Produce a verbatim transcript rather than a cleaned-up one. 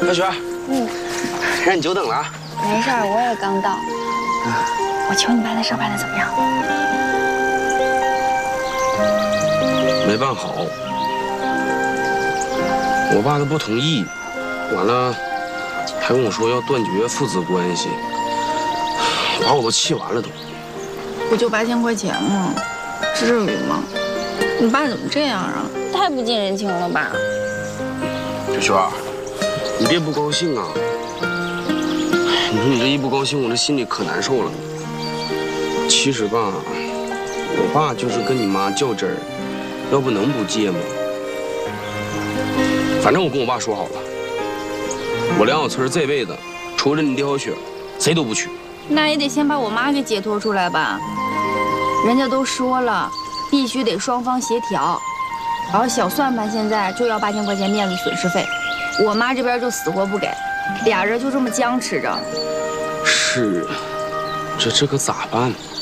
小雪，嗯，让你久等了啊。 没事儿，我也刚到。我求你办的事办的怎么样？ 没办好，我爸他不同意，完了还跟我说要断绝父子关系，把我都气完了都。 不就八千块钱吗？至于吗？你爸怎么这样啊？太不近人情了吧？ 小雪，你别不高兴啊！你说你这一不高兴，我这心里可难受了。其实吧，我爸就是跟你妈较真儿，要不能不借吗？反正我跟我爸说好了，我梁小春这辈子除了你爹和雪，谁都不娶。 那也得先把我妈给解脱出来吧。人家都说了，必须得双方协调。然后小算盘现在就要八千块钱面子损失费，我妈这边就死活不给，俩人就这么僵持着。 是，这这可咋办？